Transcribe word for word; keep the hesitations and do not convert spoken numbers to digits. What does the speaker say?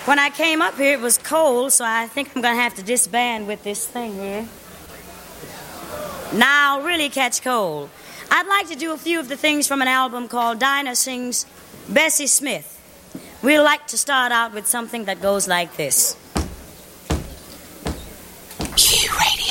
When I came up here, it was cold, so I think I'm going to have to disband with this thing here. Now I'll really catch cold. I'd like to do a few of the things from an album called Dinah Sings Bessie Smith. We'd like to start out with something that goes like this. Q Radio.